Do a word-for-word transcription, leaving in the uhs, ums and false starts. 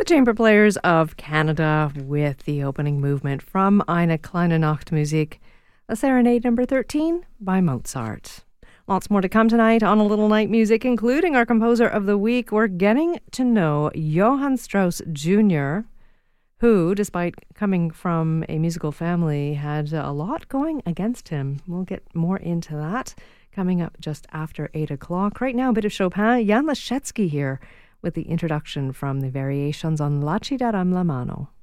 Chamber Players of Canada with the opening movement from Eine kleine Nachtmusik, a serenade number thirteen by Mozart. Lots more to come tonight on A Little Night Music, including our composer of the week. We're getting to know Johann Strauss Junior, who, despite coming from a musical family, had a lot going against him. We'll get more into that coming up just after eight o'clock. Right now, a bit of Chopin. Jan Leschetski here with the introduction from the Variations on La Ci daram la mano.